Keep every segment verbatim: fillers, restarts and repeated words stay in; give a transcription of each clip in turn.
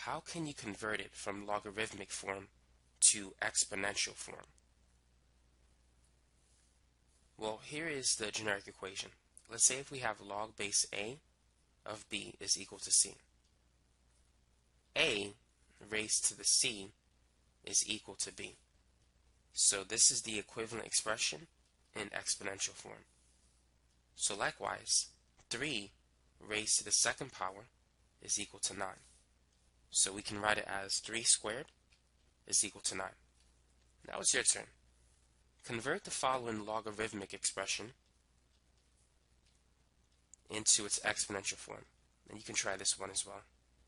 how can you convert it from logarithmic form to exponential form? Well, here is the generic equation. Let's say if we have log base A of B is equal to C. A raised to the C is equal to B. So this is the equivalent expression in exponential form. So likewise, three raised to the second power is equal to nine. So we can write it as three squared is equal to nine. Now it's your turn. Convert the following logarithmic expression into its exponential form. And you can try this one as well.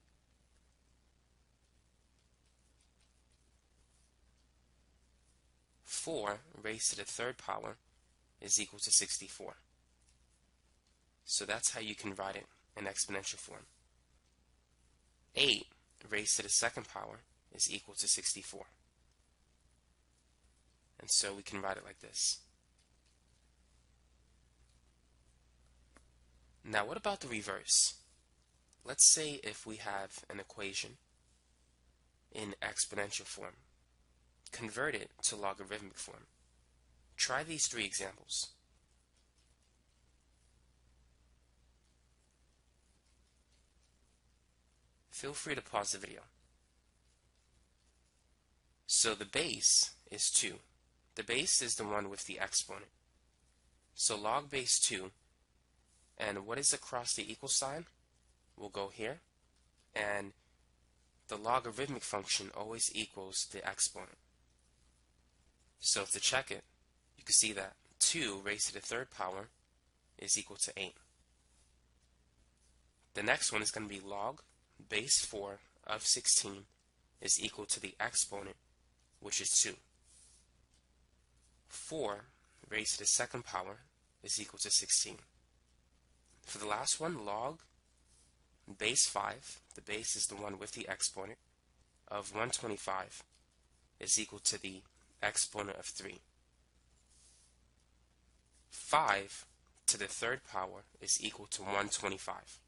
four raised to the third power is equal to sixty-four. So that's how you can write it in exponential form. eight raised to the second power is equal to sixty-four. And so we can write it like this. Now what about the reverse? Let's say if we have an equation in exponential form, convert it to logarithmic form. Try these three examples. Feel free to pause the video. So the base is two. The base is the one with the exponent. So log base two, and what is across the equal sign? We'll go here, and the logarithmic function always equals the exponent. So to check it, you can see that two raised to the third power is equal to eight. The next one is going to be log base four of sixteen is equal to the exponent, which is two. four raised to the second power is equal to sixteen. For the last one, log base five, the base is the one with the exponent, of one hundred twenty-five is equal to the exponent of three. five to the third power is equal to one hundred twenty-five.